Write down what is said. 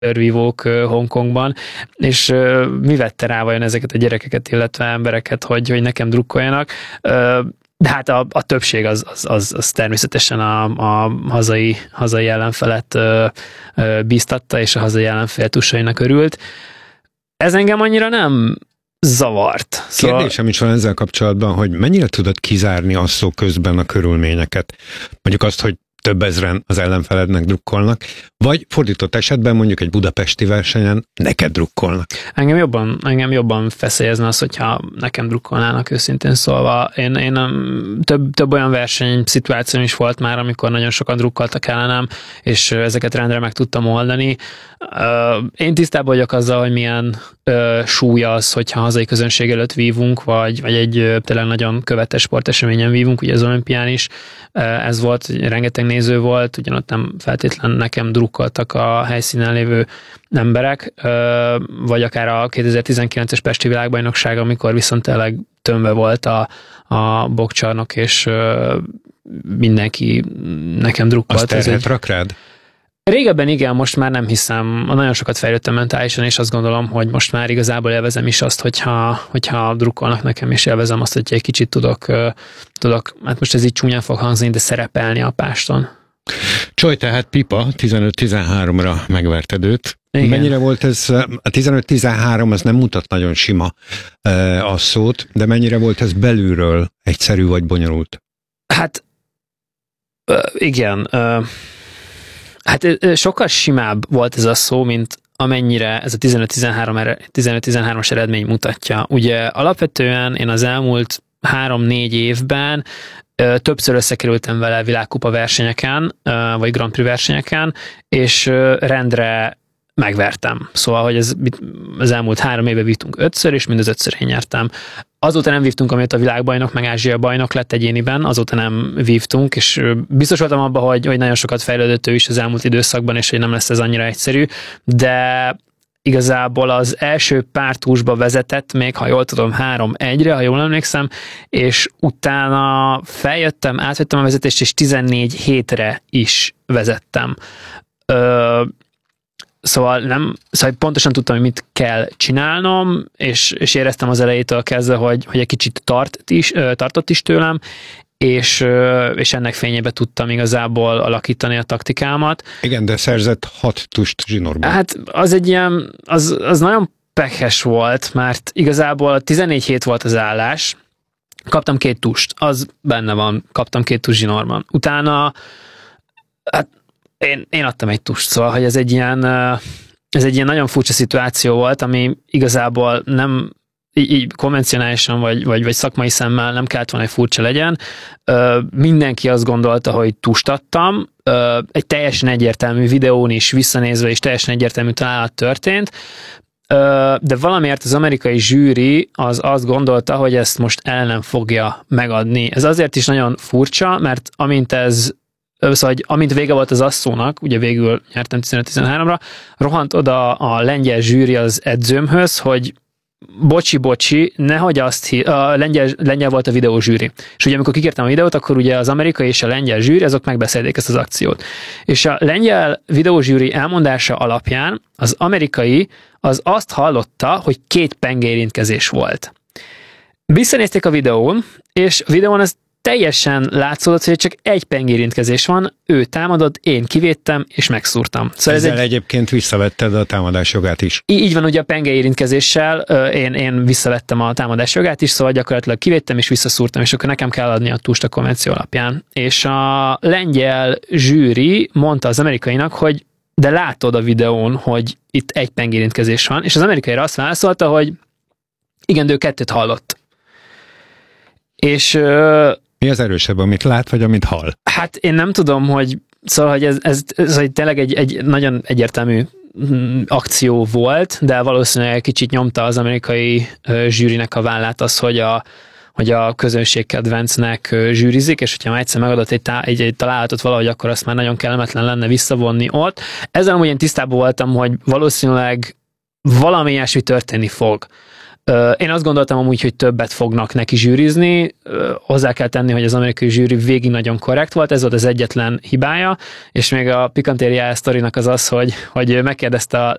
vívók Hongkongban, és mi vette rá vajon ezeket a gyerekeket, illetve embereket, hogy nekem drukkoljanak. De hát a többség az természetesen a hazai ellenfelet bíztatta, és a hazai ellenfél tussainak örült. Ez engem annyira nem zavart. Kérdésem is van ezzel kapcsolatban, hogy mennyire tudod kizárni asszó közben a körülményeket? Mondjuk azt, hogy több ezren az ellenfelednek drukkolnak, vagy fordított esetben mondjuk egy budapesti versenyen neked drukkolnak. Engem jobban feszélyezne az, hogyha nekem drukkolnának, őszintén szólva. Én több olyan verseny szituáció is volt már, amikor nagyon sokan drukkoltak ellenem, és ezeket rendre meg tudtam oldani. Én tisztában vagyok azzal, hogy milyen súly az, hogyha hazai közönség előtt vívunk, vagy egy tényleg nagyon követes sporteseményen vívunk, ugye az olimpián is ez volt, rengeteg néző volt, ugyanott nem feltétlenül nekem drukkoltak a helyszínen lévő emberek, vagy akár a 2019-es Pesti világbajnokság, amikor viszont tényleg tömve volt a bokcsarnok, és mindenki nekem drukkolt. Azt terhet rak rád? Régebben igen, most már nem hiszem. Nagyon sokat fejlődtem mentálisan, és azt gondolom, hogy most már igazából élvezem is azt, hogyha drukkolnak nekem, és élvezem azt, hogy egy kicsit tudok, hát most ez így csúnyán fog hangzni, de szerepelni a páston. Csoly, tehát Pipa 15-13-ra megverted őt. Igen. Mennyire volt ez, a 15-13 az nem mutat nagyon sima asszót, de mennyire volt ez belülről egyszerű vagy bonyolult? Hát igen, hát sokkal simább volt ez a szó, mint amennyire ez a 15-13-as eredmény mutatja. Ugye alapvetően én az elmúlt 3-4 évben többször összekerültem vele világkupa versenyeken, vagy Grand Prix versenyeken, és rendre megvertem. Szóval, hogy az elmúlt 3 évben vívtunk 5-ször, és mind az 5-ször én nyertem. Azóta nem vívtunk, amióta a világbajnok, meg Ázsia bajnok lett egyéniben, azóta nem vívtunk, és biztos voltam abban, hogy nagyon sokat fejlődött ő is az elmúlt időszakban, és hogy nem lesz ez annyira egyszerű, de igazából az első pár túsba vezetett, még ha jól tudom, 3-1-re, ha jól emlékszem, és utána feljöttem, átvettem a vezetést, és 14-7-re is vezettem. Szóval pontosan tudtam, hogy mit kell csinálnom, és éreztem az elejétől kezdve, hogy egy kicsit tartott is tőlem, és ennek fényében tudtam igazából alakítani a taktikámat. Igen, de szerzett 6 tust zsinórban. Hát az egy ilyen, az nagyon pekhes volt, mert igazából 14-7 volt az állás, kaptam 2 tust, az benne van, kaptam 2 tust zsinórban. Utána, hát én adtam egy tust, szóval, hogy ez egy ilyen nagyon furcsa szituáció volt, ami igazából nem így konvencionálisan vagy szakmai szemmel nem kellett volna, hogy furcsa legyen. Mindenki azt gondolta, hogy tust adtam, egy teljesen egyértelmű videón is visszanézve is teljesen egyértelmű találat történt, de valamiért az amerikai zsűri az azt gondolta, hogy ezt most el nem fogja megadni. Ez azért is nagyon furcsa, mert amint vége volt az asszónak, ugye végül nyertem 15-13-ra, rohant oda a lengyel zsűri az edzőmhöz, hogy bocsi, nehogy a lengyel volt a videózsűri. És ugye amikor kikértem a videót, akkor ugye az amerikai és a lengyel zsűri, azok megbeszélték ezt az akciót. És a lengyel videózsűri elmondása alapján az amerikai az azt hallotta, hogy 2 pengérintkezés volt. Visszanézték a videón, és a videón ez teljesen látszódott, hogy csak 1 pengérintkezés van, ő támadott, én kivédtem, és megszúrtam. Szóval ezzel egyébként visszavetted a támadás jogát is. Így van, ugye a pengérintkezéssel én visszavettem a támadás jogát is, szóval gyakorlatilag kivédtem, és visszaszúrtam, és akkor nekem kell adni a tust a konvenció alapján. És a lengyel zsűri mondta az amerikainak, hogy de látod a videón, hogy itt 1 pengérintkezés van, és az amerikaira azt válaszolta, hogy igen, de ő 2 hallott. És mi az erősebb, amit lát, vagy amit hall? Hát én nem tudom, hogy szóval, hogy ez tényleg egy nagyon egyértelmű akció volt, de valószínűleg kicsit nyomta az amerikai zsűrinek a vállát az, hogy a közönség kedvencnek zsűrizik, és hogyha már egyszer megadott egy találatot valahogy, akkor azt már nagyon kellemetlen lenne visszavonni ott. Ezzel amúgy én tisztában voltam, hogy valószínűleg valami ilyesmi történni fog. Én azt gondoltam amúgy, hogy többet fognak neki zsűrizni. Hozzá kell tenni, hogy az amerikai zsűri végig nagyon korrekt volt, ez volt az egyetlen hibája, és még a pikantériája sztorinak az, hogy megkérdezte a